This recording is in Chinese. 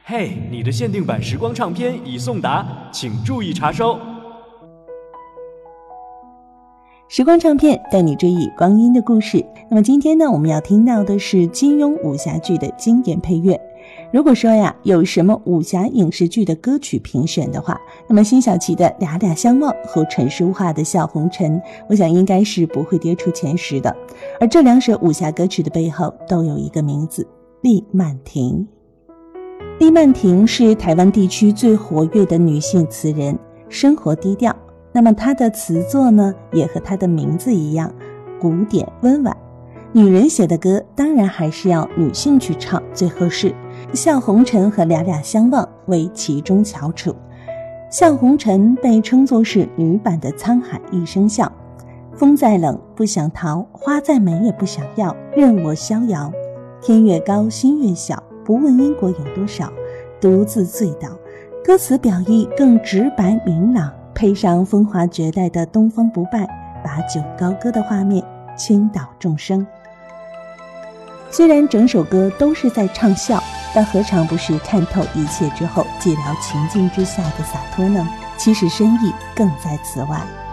嘿，你的限定版时光唱片已送达，请注意查收。 时光唱片带你追忆光阴的故事。那么今天呢，我们要听到的是金庸武侠剧的经典配乐。如果说呀，有什么武侠影视剧的歌曲评选的话，那么辛晓琪的《俩俩相望》和陈淑桦的《笑红尘》，我想应该是不会跌出前10的。而这两首武侠歌曲的背后都有一个名字，厉曼婷。厉曼婷是台湾地区最活跃的女性词人，生活低调。那么她的词作呢，也和她的名字一样，古典温婉。女人写的歌当然还是要女性去唱最合适。笑红尘和俩俩相望为其中翘楚。笑红尘被称作是女版的沧海一声笑。风再冷不想逃，花再美也不想要，任我逍遥。天越高心越小，不问因果有多少，独自醉倒。歌词表意更直白明朗，配上风华绝代的东方不败把酒高歌的画面倾倒众生。虽然整首歌都是在唱笑，但何尝不是看透一切之后寂寥情境之下的洒脱呢？其实深意更在此外。